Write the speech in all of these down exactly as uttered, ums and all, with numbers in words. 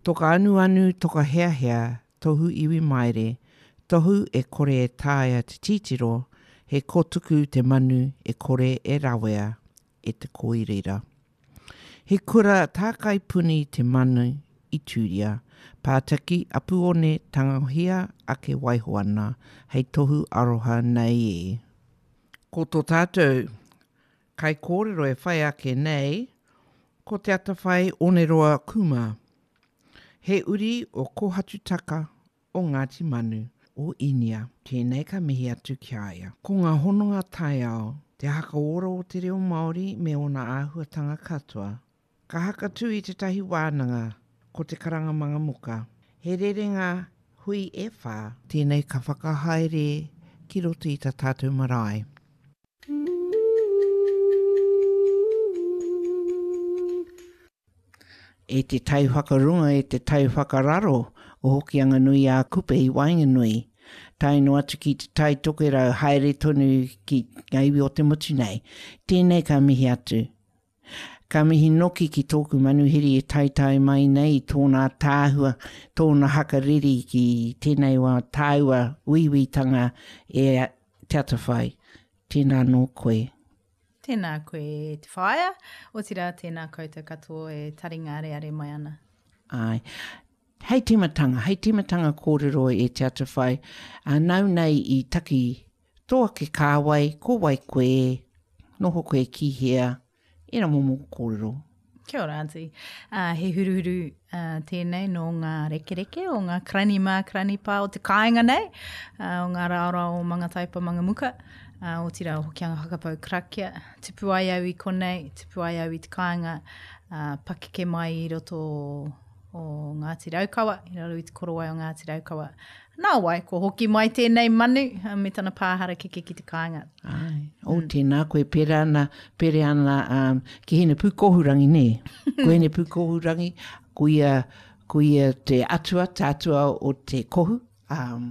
Toka anu anu toka hea hea, tohu iwi maere, tohu e kore e tāia te titiro, he kotuku te manu e kore e rawea e te koirira. He kura tākai puni te manu i tūria, pātaki apu one tangohia ake waihoana, hei tohu aroha nei e. Ko tō tātou, kai kōrero e whai ake nei, ko te ata whai one roa kuma. He uri o kohatutaka o Ngāti Manu o Inia, tēnei ka mihi atu ki aia. Ko ngā hononga tai ao, te haka ora o te reo Māori me ona āhuatanga katoa. Ka haka tū i te tahi wānanga, ko te karanga manga muka. He rerenga hui e whā, tēnei ka whakahaere ki roto i ta tātou marae. E te tai whakarunga e te tai whakararo o hoki anga nui a kupe i Wainganui. Tai no atu ki te tai toke rau haere tonu ki ngaiwi o te mutu nei. Tēnei ka mihi atu. Ka mihi noki ki tōku manuhiri e tai tai mai nei tōna tāhua, tōna hakariri ki tēnei wā tāua wiwitanga e te atawhai. Tēnā no koe. Tēnā koe te whaia, o tira tēnā koutou katoa e taringa are are mai ana. Ai. Hei timatanga, hei timatanga kōrero e te atawhai, uh, nau nei i taki toa ke kāwai, ko wai koe, noho koe ki hea, e ra momo kōrero. Kia ora, Auntie. Uh, he huruhuru uh, tēnei no ngā rekereke, o ngā kranima, kranipa, o te kāinga nei, uh, o ngā raora o mga taipa mga muka, uh, o tira hoki anga hakapau krakia, tupu ai au i konei, tupu ai au i te kāinga, uh, pakeke mai i roto o Ngāti Raukawa, i raro i te korowai o Ngāti Raukawa. Nā wai, ko hoki mai tēnei manu, me tana pāhara keke ki te kāinga. Ai, o mm. tēnā koe pere ana, pere ana um, ki hene pūkohurangi ne. Ko hene pūkohurangi, ko ia, ko ia te atua, te atua o te kohu. Um,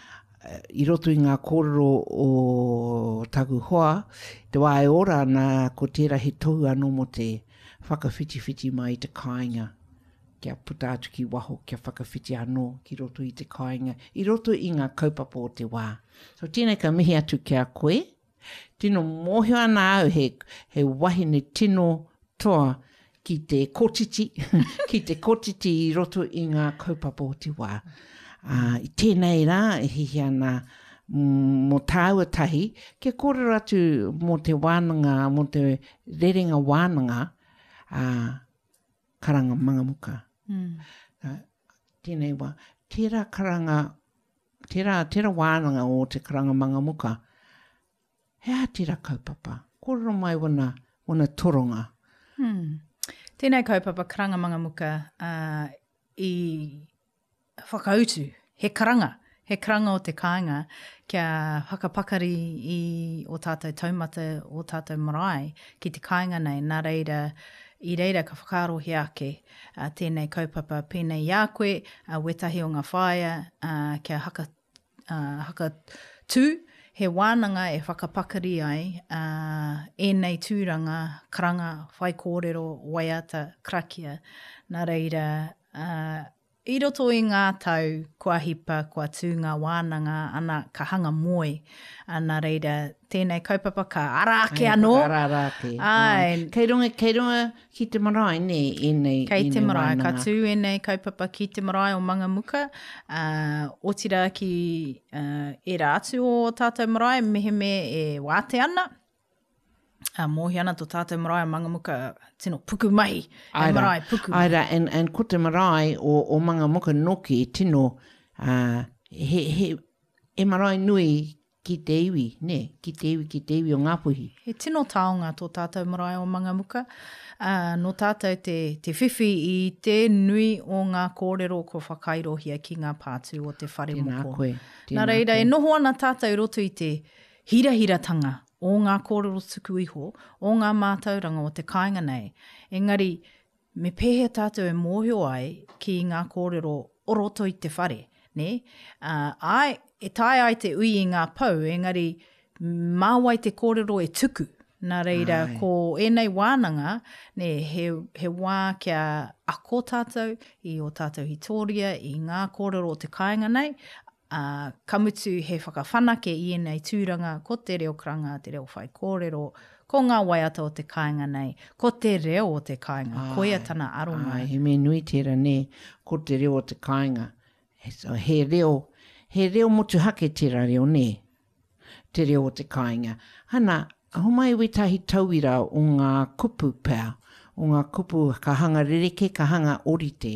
I roto i ngā kōrero o taku hoa, te wae ora ana ko tērā he tohu anō mo te whakawhiti-whiti mai te kāinga. Kia puta atu ki waho, kia whakawhiti anō ki roto i te kāinga, i roto i ngā kaupapa o te wā. So tēnei ka mihi atu kia koe, tino mōhio ana au he, he wahine tino toa ki te kotiti, ki te kotiti i roto i ngā kaupapa o te wā. Uh, I tēnei rā, e hihi ana mm, mo tāua tahi, kia kōrero atu mo te wānanga, mo te rerenga wānanga, uh, karanga mangamuka. Mm. Uh, tēnei wā, tērā karanga, tērā, tērā wānanga o te karanga mangamuka, hea tērā kaupapa, kōrero mai wana, wana toronga. Hmm. Tēnei kaupapa karanga mangamuka uh, i whakautu, he karanga, he karanga o te kāinga, kia whakapakari i o tātou taumata, o tātou marae, ki te kāinga nei, nā reira, i reira ka whakarohi ake, uh, tēnei kaupapa pēnei i a koe, uh, wetahi o ngā whaia, uh, kia haka, uh, haka tū, he wānanga e whakapakari ai, uh, e nei tūranga, karanga, whai kōrero, waiata, krakia, nā reira, uh, i roto i ngā tau, kua hipa, kua tū ngā wānanga, ana ka hanga moe, ana reira, tēnei kaupapa ka arake anō. Ka arake. Ai. Kei runga, kei runga ki te marae, ne, e nei, Kei te marae, wānanga. ka tū e nei kaupapa ki te marae o Mangamuka, uh, o tira ki uh, e rātu o tātou marae, mehe me e wāte ana, Uh, mōhi ana tō tātou marae o Mangamuka, tino puku mahi, e marae puku. Aira, and, and ko te marae o, o Mangamuka noki, tino, uh, he, he, e marae nui ki te iwi, ne, ki te iwi, ki te iwi o Ngāpuhi. He tino taonga tō tātou marae o Mangamuka, uh, no tātou te, te whiwhi i te nui o ngā kōrero ko whakairohia ki ngā pātū o te whare Tēnā moko. koe. Nā reira, e noho ana tātou roto i te hirahiratanga o ngā kōrero tuku iho, o ngā mātauranga o te kāinga nei. Engari, me pēhea tātou e mōhio ai ki ngā kōrero o roto i te whare. Ne? Uh, ai, e tai ai te ui i ngā pau, engari, māwai te kōrero e tuku. Nā reira, Ai. ko ēnei wānanga, ne, he, he wā kia ako tātou, i o tātou hitoria, i ngā kōrero o te kāinga nei, uh, kamutu he whakawhanake i ēnei tūranga, ko te reo kranga, te reo whai kōrero, ko ngā waiata o te kāinga nei, ko te reo o te kāinga, koia tana aronga. Ai, he me nui tērā ne, ko te reo o te kāinga. He, so, he reo, he reo motu hake tērā reo ne, te reo o te kāinga. Hana, homai we tahi tauira o ngā kupu pēr, o ngā kupu ka hanga rereke, ka hanga orite.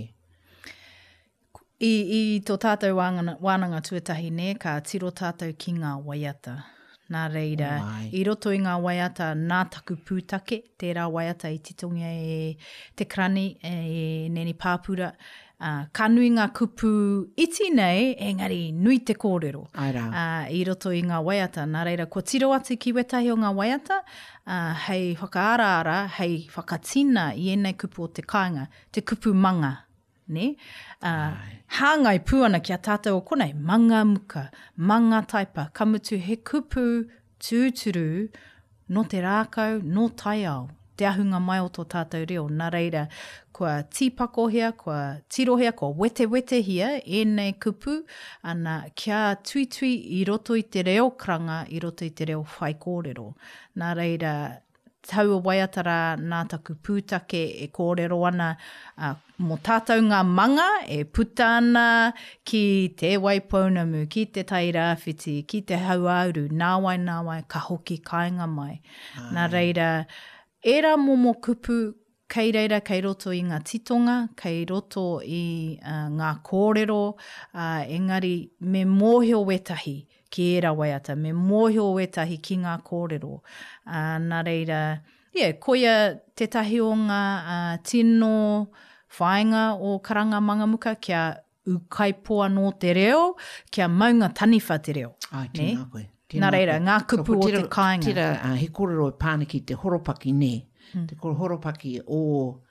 I, i tō tātou wānanga, wānanga tuatahi ne, ka tiro tātou ki ngā waiata. Nā reira, Ai. i roto i ngā waiata nā taku pūtake, tērā waiata i titongia e te krani, e neni pāpura, uh, ka nui ngā kupu iti nei, engari nui te kōrero. Aira. Uh, I roto i ngā waiata, nā reira, ko tiro atu ki wetahi o ngā waiata, uh, hei whakaara-ara, hei whakatina i enei kupu o te kāinga, te kupu manga. Ne? Uh, hāngai puana ki a tātou o konei, manga muka, manga taipa, kamutu he kupu tūturu no te rākau, no tai ao, te ahunga mai o tō tātou reo. Nā reira, kua tīpako hea, kua tirohea, kua wete wete hia, ēnei kupu, ana kia tui tui i roto i te reo kranga, i roto i te reo whai kōrero. Nā reira, tau o waiatara nā taku pūtake e kōrero ana uh, mō tātou ngā manga e puta ana ki te waipounamu, ki te tairāwhiti, ki te hauauru, nāwai nāwai, ka hoki kāinga mai. Ai. Nā reira, era momo kupu kei reira, kei roto i ngā titonga, kei roto i uh, ngā kōrero, uh, engari me mōhio wetahi ki era waiata, me mōhio wetahi ki ngā kōrero. Uh, nā reira, yeah, koia te tahi o ngā uh, tino whainga o karanga mangamuka kia ukaipoa no te reo, kia maunga taniwha te reo. Ai, tēnā koe. Nā reira, ngā kupu so, o te kāinga. Tira, uh, he kōrero e pāna ki te horopaki ne, hmm. te horopaki o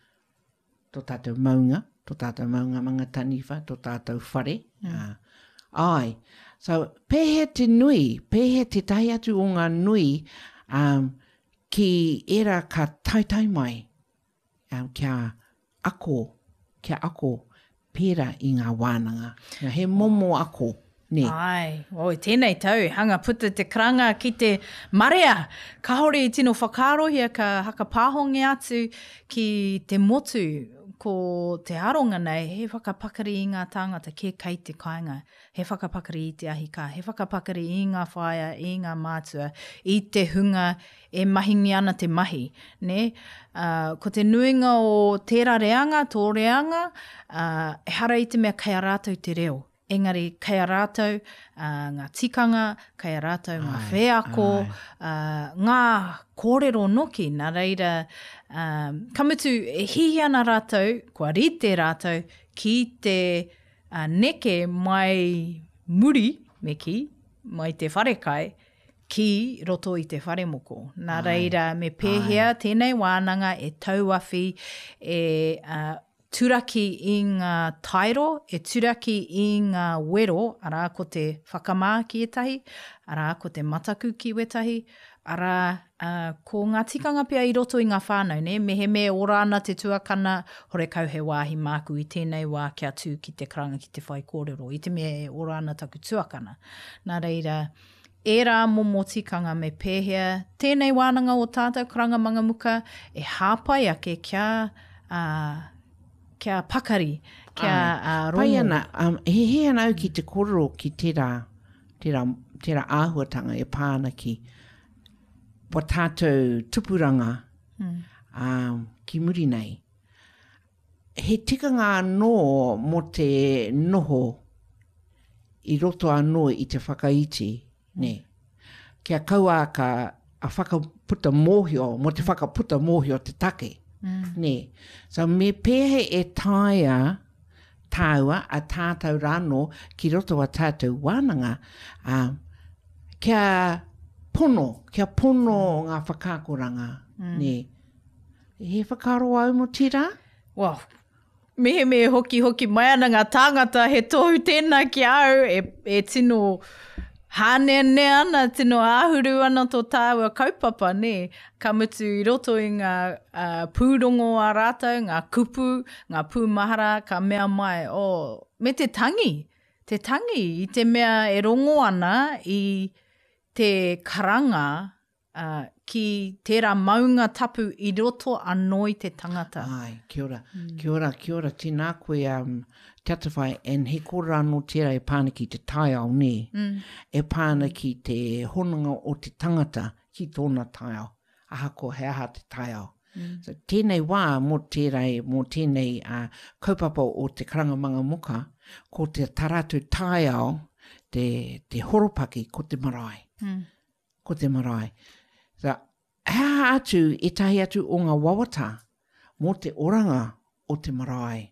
tō tātou maunga, tō tātou maunga manga taniwha, tō tātou whare. Hmm. Uh, ai, so pehe te nui, pehe te tahi atu o ngā nui, um, ki era ka tautai mai, um, kia ako, kia ako, pera i ngā wānanga. Now, he momo ako, ne. Ai, oi, tēnei tau, hanga puta te kranga ki te marea. Ka hore i tino whakarohia ka haka pāhonge atu ki te motu, ko te aronga nei, he whakapakari i ngā tāngata ke kei te kāinga, he whakapakari i te ahika, he whakapakari i ngā whaia, i ngā mātua, i te hunga, e mahingi ana te mahi. Ne? Uh, ko te nuinga o tērā reanga, tō reanga, uh, e hara i te mea kei a rātou te reo. Engari, kei a rātou uh, ngā tikanga, kei a rātou ngā wheako, uh, ngā kōrero noki, nā reira, um, kamutu e hihi ana rātou, kua rite rātou, ki te uh, neke mai muri, me ki, mai te wharekai, ki roto i te wharemoko. Nā reira, me pēhea tēnei wānanga e tauawhi, e uh, turaki i ngā tairo, e turaki i ngā wero, arā ko te whakamā ki etahi, arā ko te mataku ki wetahi, arā uh, ko ngā tikanga pia i roto i ngā whānau, ne? Me he me ora ana te tuakana, hore kau he wāhi māku i tēnei wā kia tū ki te karanga ki te whai kōrero, i te me ora ana taku tuakana. Nā reira, e rā momo tikanga me pēhea, tēnei wānanga o tātou karanga mangamuka, e hāpai ake kia... Uh, kia pakari, kia uh, rongo. Pai ana, um, he he ana au ki te kororo ki tērā, tērā, tērā āhuatanga e pāna ki po tātou tupuranga hmm. um, ki muri nei. He tikanga anō mo te noho i roto anō i te whakaiti, hmm. ne. Kia kaua ka a whakaputa mōhio, mo te whakaputa mōhio te take. Mm. Ne. So me pehe e taia taua a tātou rano ki roto a tātou wānanga um, kia pono, kia pono mm. ngā whakakoranga. Mm. Ne. He whakaro au mo tira? Wow. Mehe me hoki hoki mai ana ngā tāngata he tohu tēnā ki au e, e tino hānea ne ana tino āhuru ana tō tāua kaupapa, ne? Ka mutu i roto i ngā uh, pūrongo a rātou, ngā kupu, ngā pūmahara, ka mea mai. O, me te tangi, te tangi, i te mea e rongo ana i te karanga uh, ki tērā maunga tapu i roto anō i te tangata. Ai, kia ora, mm. kia ora, kia ora, tēnā koe um, te atawhai, en he kora anō tērā e pāna ki te taiao, ne? Mm. E pāna ki te honanga o te tangata ki tōna taiao. Aha ko he aha te taiao. Mm. So, tēnei wā mō tērai, mō tēnei uh, kaupapa o te karangamanga muka, ko te taratu taiao, te, te horopaki, ko te marae. Mm. Ko te marae. So, hea atu e tahi atu o ngā wawata mō te oranga o te marae.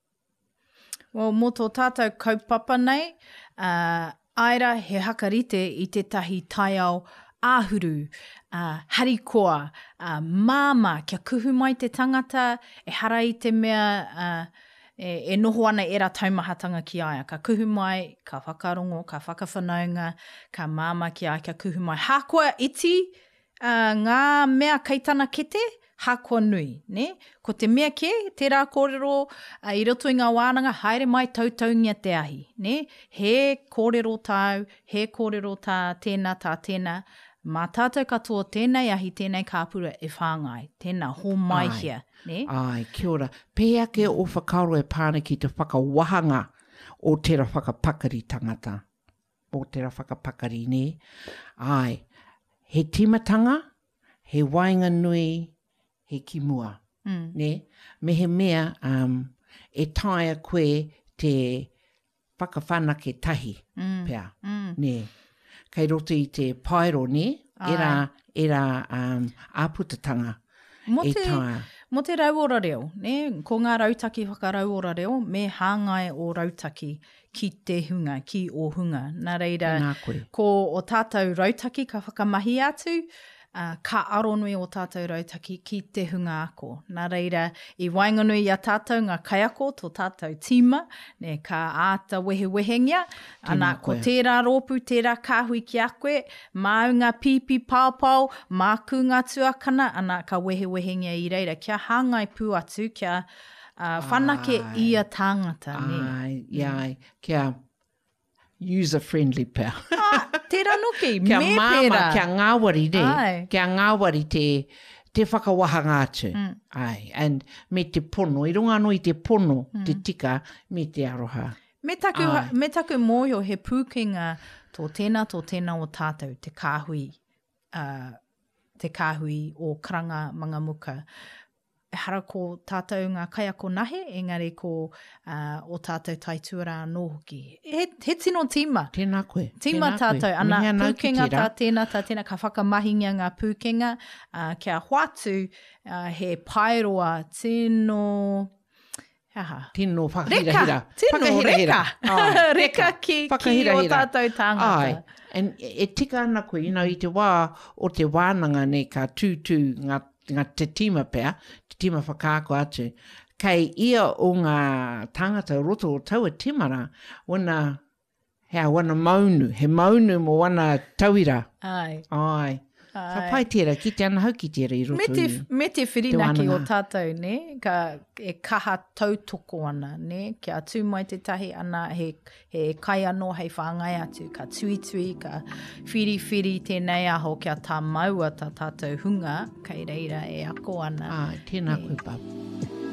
Well, mō tō tātou kaupapa nei, uh, aira he hakarite i te tahi taiao āhuru, uh, harikoa, uh, māma, kia kuhu mai te tangata, e hara i te mea, uh, e, e noho ana e rā taumahatanga ki aia. Ka kuhu mai, ka whakarongo, ka whakawhanaunga, ka māma ki aia, kia kuhu mai. Hākua iti, Uh, ngā mea kaitana kete, hākua nui, ne? Ko te mea ke, tērā kōrero, uh, i roto i ngā wānanga, haere mai tautaungia te ahi, ne? He kōrero tāu, he kōrero tā tēnā tā tēnā, mā tātou katoa tēnei ahi, tēnei kāpura e whāngai, tēnā hō mai Ai, hia, ne? Ai, kia ora. Pēa ke o whakaaro e pāna ki te whakawahanga o tērā whakapakari tangata, o tērā whakapakari, ne? Ai, he timatanga, he wainga nui, he kimua. Mm. Ne? Me he mea um, e taia koe te whakawhanake tahi mm. pēr. Mm. Ne? Kei roto i te pairo, ne? Era, era um, āputatanga mo e te, taia. Mo te rauora reo, ne? Ko ngā rautaki whakarauora reo, me hāngai o rautaki ki te hunga, ki o hunga. Nā reira, ko o tātou rautaki ka whakamahi atu, uh, ka aronui o tātou rautaki ki te hunga ako. Nā reira, i wainganui a tātou ngā kaiako, tō tātou tīma, ne, ka āta wehe-wehengia, ana ko tērā rōpu, tērā kāhui ki a koe, māunga pipi pāpau, māku ngā tuakana, ana ka wehe-wehengia i reira. Kia hāngai pū atu, kia uh, whanake ai, ia tāngata. Ai, ne? iai, kia user-friendly pēr. Ah, tērā noki, kia me māma, pēra. kia ngāwari, ne? Ai. Kia ngāwari te, te whakawahanga atu. Mm. Ai, and me te pono, i runga anō i te pono, mm. te tika, me te aroha. Me taku, me taku mōhio he pūkenga tō tēnā, tō tēnā o tātou, te kāhui, uh, te kāhui o karanga mangamuka. E hara ko tātou ngā kaiako nahe, engari ko uh, o tātou taituara anō hoki. He, he tino tīma. Tēnā koe. Tīma tēnā tātou, koe. ana Pūkenga pūkenga tā tēnā, tā tēnā, ka whakamahingia ngā pūkenga, uh, kia hoatu uh, he pairoa tino... Aha. Tino whakahirahira. Reka, tino reka. Ai, reka ki, ki o tātou tāngata. Ai, and e tika ana koe, you know, i te wā o te wānanga ne ka tūtū ngā, ngā te tīma pēr, te tīma whakaako atu. Kei ia o ngā tāngata roto o taua timara, wana, hea, wana maunu, he maunu mo wana tauira. Ai. Ai. Ka pai tērā, ki te ana hau ki tērā i roto me te, i me te whirinaki o tātou, ne? Ka e kaha tautoko ana, ne? Kia tū mai te tahi ana, he, he kai anō hei whāngai atu, ka tui tui, ka whiri whiri tēnei aho, kia tā maua tā tātou hunga, kei reira e ako ana. Ai, tēnā koe, Bob.